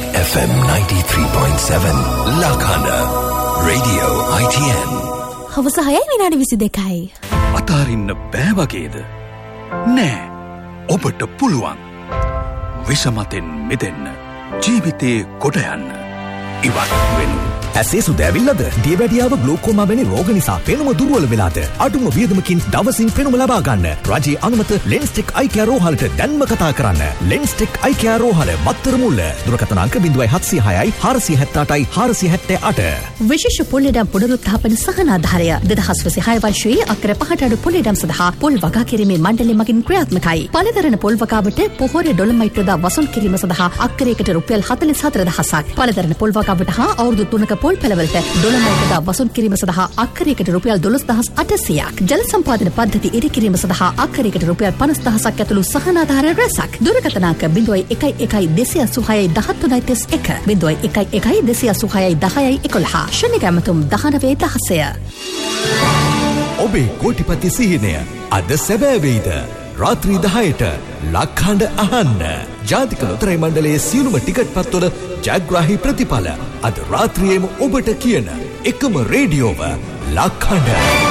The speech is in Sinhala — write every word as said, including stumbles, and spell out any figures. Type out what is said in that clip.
F M ninety-three point seven Lakhanda Radio I T N. හවස හයයි විනාඩි විසිදෙකයි. අතාරින්න බෑ වගේද? නෑ. ඔබට පුළුවන්. විෂමතෙන් මිදෙන්න. ජීවිතේ කොට යන්න. ඉවත් වෙන්න. ඇසේ සුද ඇවිල්ලාද? දියවැඩියාව ග්ලූකෝමා වැනි රෝග නිසා පෙනුම දුර්වල වෙලාද? අඩුම වියදමකින් දවසින් පෙනුම ලබා ගන්න. රජයේ අනුමත ලෙන්ස්ටික් අයි කෙයාර් රෝහලට දැන්ම කතා කරන්න. ලෙන්ස්ටික් අයි කෙයාර් රෝහල මත්තර මුල්ල. දුරකථන අංක zero seven zero six four seven eight four seven eight. විශේෂ පොල් ඉඩම් පුනරුත්ථාපන සහනාධාරය දෙදහස් විසිහය වර්ෂයේ අක්කර පහට අඩු පොල් ඉඩම් සඳහා පොල් වගා කිරීමේ මණ්ඩලය මගින් ක්‍රියාත්මකයි. පළදරන පොල් වගාවට පොහොරේ ඩොලමයිට් යොදා වසූල් කිරීම සඳහා අක්කරයකට රුපියල් හතළිස් හතර දහසක්. පළදරන පොල් වගාවට හා අවුරුදු තුනක පොල් පෙළවලට ඩොලමයිට් යොදා වසූල් කිරීම සඳහා අක්කරයකට රුපියල් දොළොස් දහස් අටසියයක්. ජල සම්පාදන පද්ධති ඉරි කිරීම සඳහා අක්කරයකට රුපියල් පනස් දහසක් ඇතුළු සහනාධාර රැසක්. දුරකථන අංක zero one one one two eight zero one three one zero one one one two eight zero one one one one one. ශනික ඇමතුම් දහනවය දහසය. ඔබේ කෝටිපති සිහිනය අද සැබෑ වෙයිද? රාත්‍රී දහයට ලක්හඬ අහන්න. ජාතික ලොතරැයි මණ්ඩලයේ සියලුම ටිකට් පත්වල ජයග්‍රාහී ප්‍රතිඵල අද රාත්‍රියේම ඔබට කියන එකම රේඩියෝව ලක්හඬ.